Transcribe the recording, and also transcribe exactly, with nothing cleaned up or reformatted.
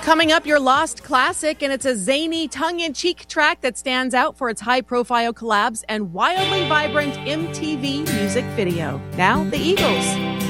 Coming up, your lost classic, and it's a zany, tongue-in-cheek track that stands out for its high-profile collabs and wildly vibrant M T V music video. Now, the Eagles.